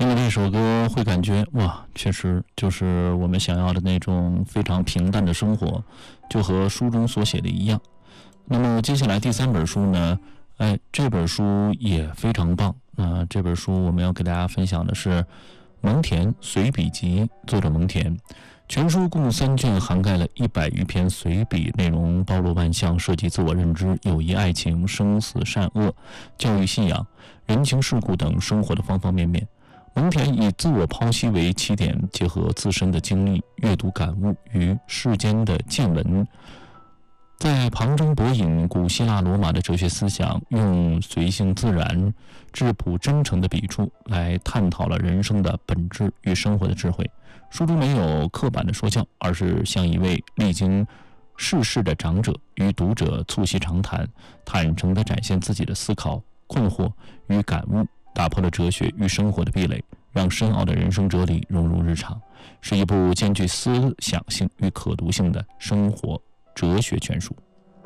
听了这首歌会感觉哇，确实就是我们想要的那种非常平淡的生活，就和书中所写的一样。那么接下来第3本书呢，这本书也非常棒。这本书我们要给大家分享的是蒙恬随笔集，作者蒙恬。全书共3卷，涵盖了100余篇随笔，内容包罗万象，涉及自我认知、友谊、爱情、生死善恶、教育信仰、人情世故等生活的方方面面。蒙恬以自我剖析为起点，结合自身的经历、阅读感悟与世间的见闻，在旁征博引古希腊罗马的哲学思想，用随性自然、质朴真诚的笔触来探讨了人生的本质与生活的智慧。书中没有刻板的说教，而是像一位历经世事的长者，与读者促膝长谈，坦诚地展现自己的思考、困惑与感悟，打破了哲学与生活的壁垒，让深奥的人生哲理融入日常，是一部兼具思想性与可读性的生活哲学全书。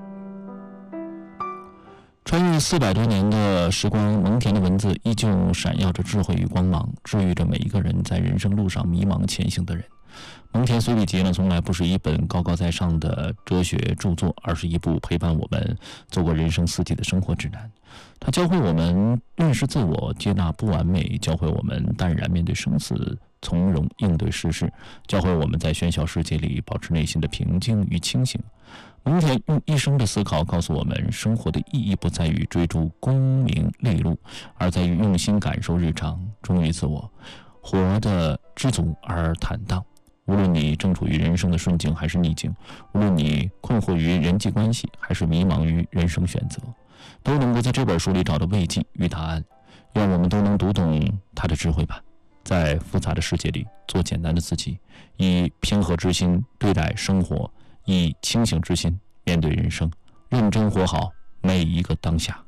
穿越400多年的时光，蒙恬的文字依旧闪耀着智慧与光芒，治愈着每一个人在人生路上迷茫前行的人。蒙恬随笔集呢，从来不是一本高高在上的哲学著作，而是一部陪伴我们走过人生4季的生活指南。它教会我们认识自我，接纳不完美，教会我们淡然面对生死，从容应对世事，教会我们在喧嚣世界里保持内心的平静与清醒。蒙恬用一生的思考告诉我们，生活的意义不在于追逐功名利禄，而在于用心感受日常，忠于自我，活得知足而坦荡。无论你正处于人生的顺境还是逆境，无论你困惑于人际关系还是迷茫于人生选择，都能够在这本书里找到慰藉与答案。愿我们都能读懂他的智慧吧，在复杂的世界里做简单的自己，以平和之心对待生活，以清醒之心面对人生，认真活好每一个当下。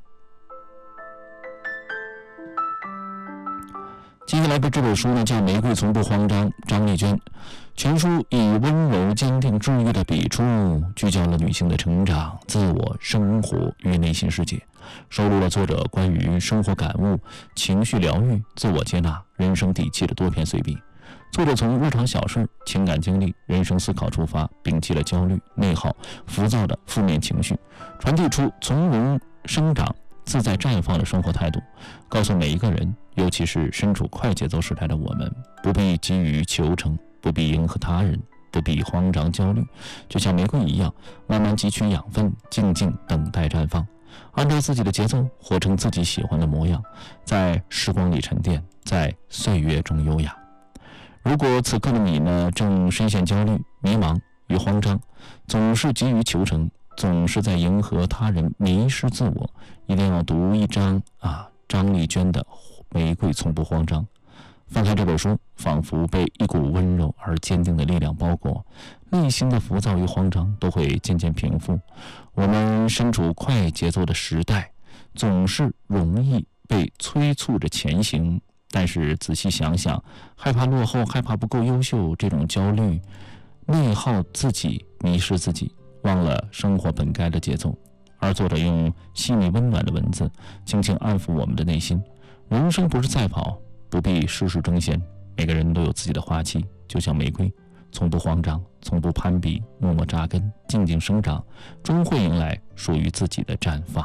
接下来的这本书呢，叫《玫瑰从不慌张》，张丽娟。全书以温柔坚定治愈的笔触，聚焦了女性的成长、自我、生活与内心世界，收录了作者关于生活感悟、情绪疗愈、自我接纳、人生底气的多篇随笔。作者从日常小事、情感经历、人生思考出发，摒弃了焦虑、内耗、浮躁的负面情绪，传递出从容生长、自在绽放的生活态度，告诉每一个人，尤其是身处快节奏时代的我们，不必急于求成，不必迎合他人，不必慌张焦虑，就像玫瑰一样，慢慢汲取养分，静静等待绽放，按照自己的节奏，活成自己喜欢的模样，在时光里沉淀，在岁月中优雅。如果此刻的你呢，正深陷焦虑、迷茫与慌张，总是急于求成，总是在迎合他人，迷失自我，一定要读一章张丽娟的《玫瑰从不慌张》。翻开这本书，仿佛被一股温柔而坚定的力量包裹，内心的浮躁与慌张都会渐渐平复。我们身处快节奏的时代，总是容易被催促着前行，但是仔细想想，害怕落后，害怕不够优秀，这种焦虑内耗自己，迷失自己，忘了生活本该的节奏。而作者用细腻温暖的文字轻轻安抚我们的内心。人生不是赛跑，不必事事争先，每个人都有自己的花期，就像玫瑰，从不慌张，从不攀比，默默扎根，静静生长，终会迎来属于自己的绽放。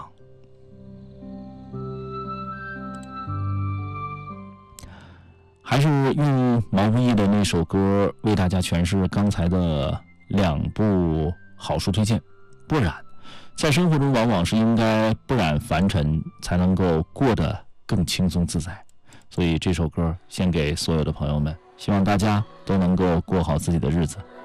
还是用毛不易的那首歌为大家诠释刚才的2部好书推荐。不染，在生活中往往是应该不染凡尘，才能够过得更轻松自在。所以这首歌献给所有的朋友们，希望大家都能够过好自己的日子。